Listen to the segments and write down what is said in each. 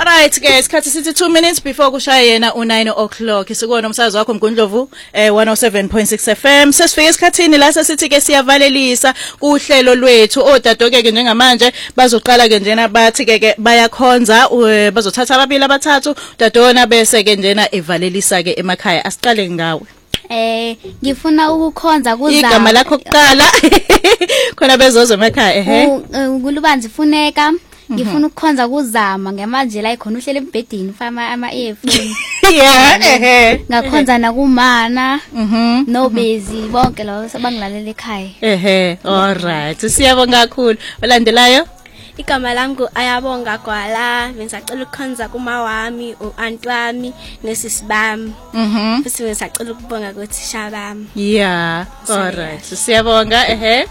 Alright guys, isikhathi sithi 2 minutes before kushaya yena u9 o'clock. Sikona umsakazo wakho mgundlovu 107.6 FM. Sesifike esikhathini la sesithi ke siyavalelisa kuhlelo lwethu. Odadoke ke njengamanje bazoqala ke njena bathi ke bayakhonza bazothatha ababili abathathu dadona bese ke njena evalelisa ke emakhaya. Asiqale ngawe. Ngifuna ukukhonza kuzama. Igama lakho kuqala. Khona bezozo emakhaya Ngulubanzi funeka. Ngifuna ukukhonza kuzama ngamanje la ikhona uhlele embedini ufama ama-earphone. Yeah, ngakhonza nakumana nobezi bonke labo sabangilalela ekhaya. Alright. Siyabonga kakhulu. Olandelayo? Igama lami Ayabonga Gwala, ngisacela ukukhonza kuma wami, uanti wami nesisi bami. Futhi ngisacela ukubonga kothisha bami. Yeah, alright. Siyabonga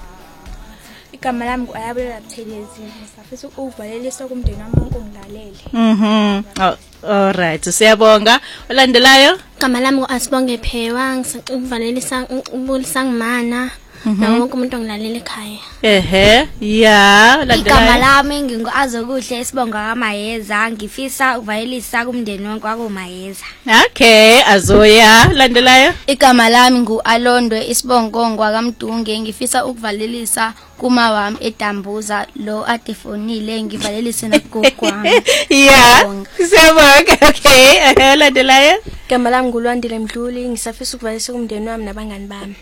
Igama lami Ayabonga Buthelezi, ngisafisa ukuvalelisa kumndeni wami wonke ongilalele. Alright. Siyabonga. Olandelayo? Igama lami Asibonge Phewa, ngisacela ukuvalelisa ubulisa ngimana. Nawo wonke umuntu ongilalela ekhaya. Yeah, Igama lami ngingu-Azokuhle Isibonga kaMayeza, ngifisa ukuvayelisa kumndeni wonke wakoMayeza. Okay, Azoya. Landelayo? Igama lami ngu-Alondwe Isibongongwa kaMdunge, ngifisa ukuvalelisa kuma wami eDambuza lo adefonile ngivalelise nakugogo wami. Yeah. Siyabonga. Okay, landelayo? Igama lami nguLwandile Mdluli, ngisafisa ukuvalelisa kumndeni wami nabangani bami.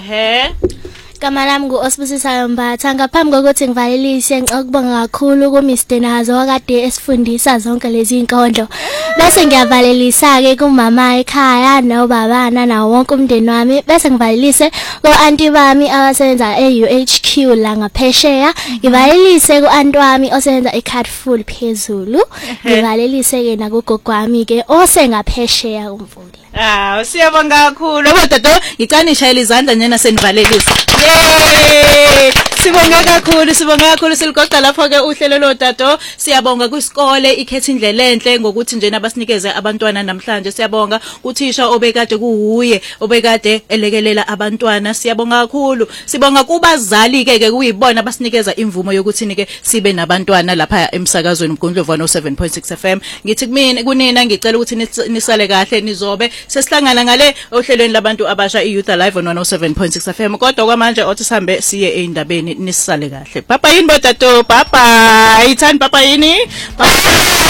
Igama lami ngu-Osibusisa Mbatha, ngaphambi kokuthi ngivalelise ngicabanga kakhulu kuMr Nazo wakade esifundisa zonke lezi inkondlo. Bese ngiyavalelisa ke kumama ekhaya nobabana nawo wonke umndeni wami, bese ngivalelise ku-anti bami abasebenza e-UHQ la ngaphesheya, ngivalelise ku-anti wami osebenza eCardful phezulu, ngivalelise ke nakugogo wami ke osengaphesheya kumvula. Siyabonga kakhulu. Abodado ngicanisha izandla njena senivalelisa. Yay! Sibonga kakhulu siligoqa lapho ke uhlelo lodado. Siyabonga kwisikole ikhetha indlela enhle ngokuthi njena abasinikeze abantwana namhlanje. Siyabonga uthisha obekade kuhuye obekade elekelela abantwana. Siyabonga kakhulu. Sibonga kubazali ke kuyibona abasinikeza imvumo yokuthi nike sibe nabantwana lapha emsakazweni mgundlovu 107.6 FM. Ngithi kunina ngicela ukuthi nisale kahle nizobe sesihlangana ngale ohlelweni labantu abasha iYouth Alive on 107.6 FM. Kodwa kwamanje othi sihambe siye eindabeni nisale kahle. Papa yini bodato? Papa. Ithani papa yini? Papa.